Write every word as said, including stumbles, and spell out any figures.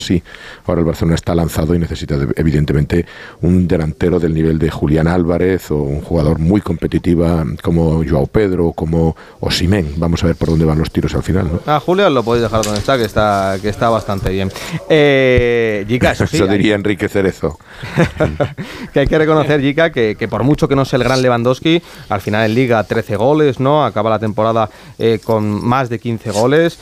Sí, ahora el Barcelona está lanzado y necesita evidentemente un delantero del nivel de Julián Álvarez o un jugador muy competitiva como Joao Pedro, como Osimhen. Vamos a ver por dónde van los tiros al final, ¿no? A Julián lo podéis dejar donde está, que está, que está bastante bien. Eh, Jica, eso sí, eso diría hay... Enrique Cerezo. Que hay que reconocer, Jica, que, que por mucho que no sea el gran Lewandowski, al final en Liga trece goles, ¿no? Acaba la temporada eh, con más de quince goles.